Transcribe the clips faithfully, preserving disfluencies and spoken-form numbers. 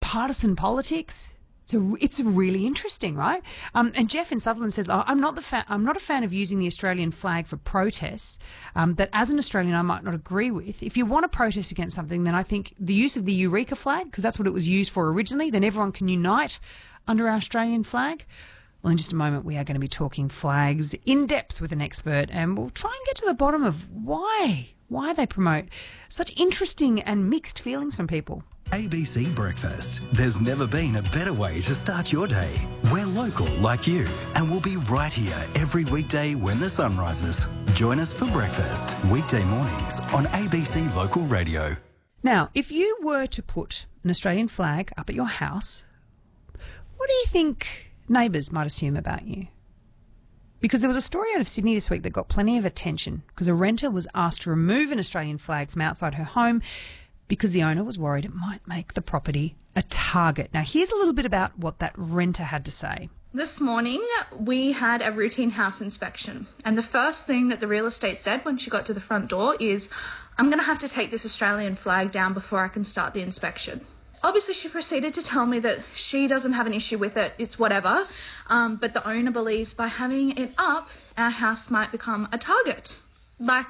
partisan politics. It's a, it's really interesting, right? Um, and Jeff in Sutherland says, oh, I'm not the fa- I'm not a fan of using the Australian flag for protests um, that as an Australian I might not agree with. If you want to protest against something, then I think the use of the Eureka flag, because that's what it was used for originally, then everyone can unite under our Australian flag. Well, in just a moment, we are going to be talking flags in depth with an expert, and we'll try and get to the bottom of why, why they promote such interesting and mixed feelings from people. A B C Breakfast. There's never been a better way to start your day. We're local like you, and we'll be right here every weekday when the sun rises. Join us for breakfast, weekday mornings on A B C Local Radio. Now, if you were to put an Australian flag up at your house, what do you think neighbours might assume about you? Because there was a story out of Sydney this week that got plenty of attention because a renter was asked to remove an Australian flag from outside her home because the owner was worried it might make the property a target. Now, here's a little bit about what that renter had to say. This morning, we had a routine house inspection, and the first thing that the real estate said when she got to the front door is, I'm going to have to take this Australian flag down before I can start the inspection. Obviously, she proceeded to tell me that she doesn't have an issue with it, it's whatever, um, but the owner believes by having it up, our house might become a target. Like,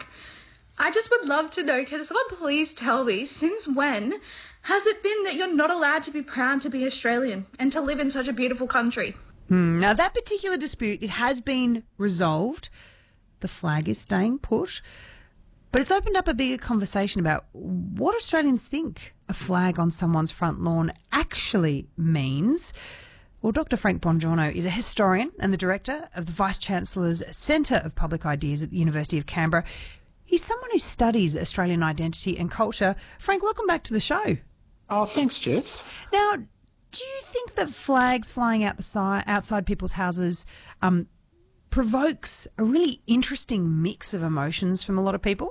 I just would love to know, can someone please tell me, since when has it been that you're not allowed to be proud to be Australian and to live in such a beautiful country? Hmm. Now, that particular dispute, it has been resolved. The flag is staying put. But it's opened up a bigger conversation about what Australians think a flag on someone's front lawn actually means. Well, Doctor Frank Bongiorno is a historian and the director of the Vice-Chancellor's Centre of Public Ideas at the University of Canberra. He's someone who studies Australian identity and culture. Frank, welcome back to the show. Oh, thanks, Jess. Now, do you think that flags flying out the side, outside people's houses um, provokes a really interesting mix of emotions from a lot of people?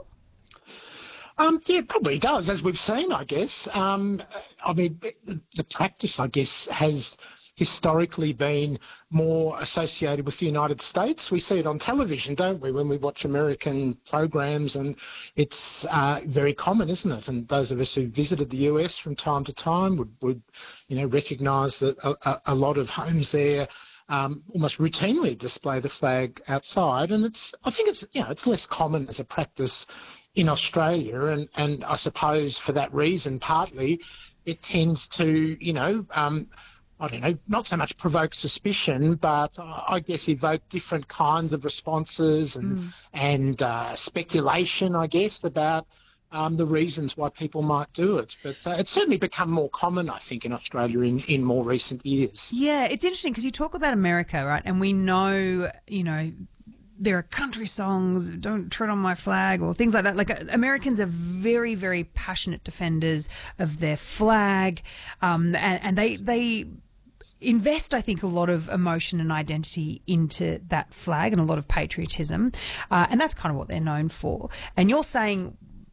Um, yeah, it probably does, as we've seen, I guess. Um, I mean, the practice, I guess, has historically been more associated with the United States. We see it on television, don't we, when we watch American programs, and it's uh, very common, isn't it? And those of us who visited the U S from time to time would, would you know, recognise that a, a lot of homes there um, almost routinely display the flag outside. And it's, I think it's, you know, it's less common as a practice in Australia, and, and I suppose for that reason, partly, it tends to, you know, um, I don't know, not so much provoke suspicion, but uh, I guess evoke different kinds of responses and mm. and uh, speculation, I guess, about um, the reasons why people might do it. But uh, it's certainly become more common, I think, in Australia in, in more recent years. Yeah, it's interesting because you talk about America, right? And we know, you know, there are country songs, Don't Tread on My Flag, or things like that. Like, Americans are very, very passionate defenders of their flag, um, and, and they they invest, I think, a lot of emotion and identity into that flag and a lot of patriotism, uh, and that's kind of what they're known for. And you're saying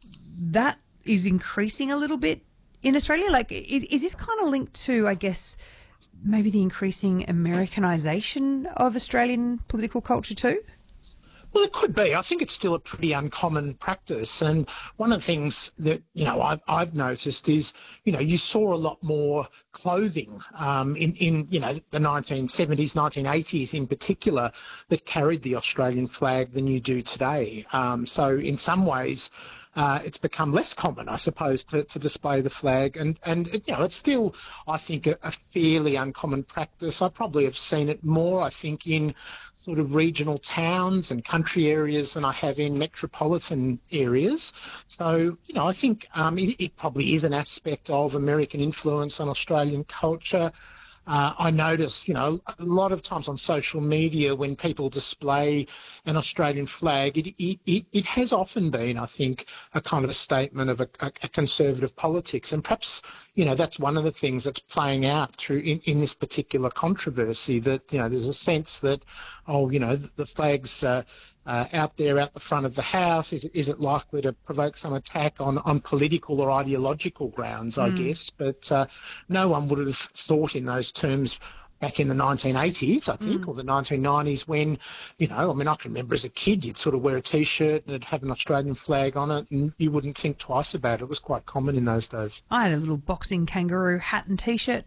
that is increasing a little bit in Australia? Like, is, is this kind of linked to, I guess, maybe the increasing Americanisation of Australian political culture too? Well, it could be. I think it's still a pretty uncommon practice. And one of the things that, you know, I've, I've noticed is, you know, you saw a lot more clothing um, in, in, you know, the nineteen seventies, nineteen eighties in particular that carried the Australian flag than you do today. Um, so in some ways, Uh, it's become less common, I suppose, to, to display the flag. And, and you know, it's still, I think, a, a fairly uncommon practice. I probably have seen it more, I think, in sort of regional towns and country areas than I have in metropolitan areas. So, you know, I think um, it, it probably is an aspect of American influence on Australian culture. Uh, I notice, you know, a lot of times on social media when people display an Australian flag, it, it, it, it has often been, I think, a kind of a statement of a, a, a conservative politics. And perhaps, you know, that's one of the things that's playing out through in, in this particular controversy, that, you know, there's a sense that, oh, you know, the, the flag's uh, Uh, out there at the front of the house, is, is it likely to provoke some attack on, on political or ideological grounds, I mm. guess. But uh, no one would have thought in those terms back in the nineteen eighties, I think, mm. or the nineteen nineties when, you know, I mean, I can remember as a kid you'd sort of wear a T-shirt and it'd have an Australian flag on it and you wouldn't think twice about it. It was quite common in those days. I had a little boxing kangaroo hat and T-shirt